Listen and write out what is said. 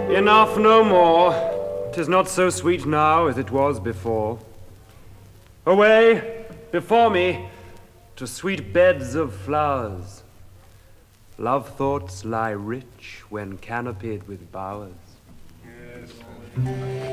Enough, no more. 'Tis not so sweet now as it was before. Away, before me, to sweet beds of flowers. Love thoughts lie rich when canopied with bowers.